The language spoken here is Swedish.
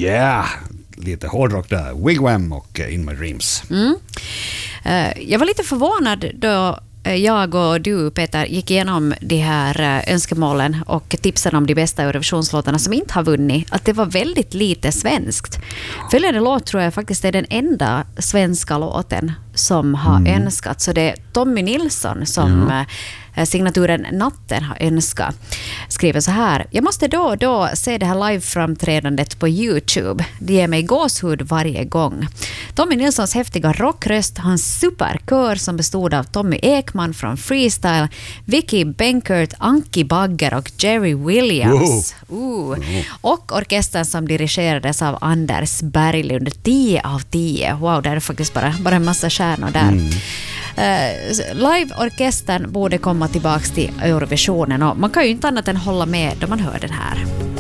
Yeah, lite hårdrock där. Wigwam och In My Dreams. Jag var lite förvånad då jag och du, Peter, gick igenom de här önskemålen och tipsen om de bästa Eurovisionslåtarna som inte har vunnit, att det var väldigt lite svenskt. Följande låt tror jag faktiskt är den enda svenska låten som har önskat. Så det är Tommy Nilsson som signaturen Natten har önskat. Skriver så här: jag måste då och då se det här live-framträdandet på YouTube. Det ger mig gåshud varje gång. Tommy Nilssons häftiga rockröst, hans superkör som bestod av Tommy Ekman från Freestyle, Vicky Benkert, Anki Bagger och Jerry Williams. Och orkestern som dirigerades av Anders Berglund. 10 av 10. Wow, det är faktiskt bara en massa stjärnor där. Live-orkestern borde komma tillbaka till Eurovisionen och man kan ju inte annat än hålla med då man hör den här.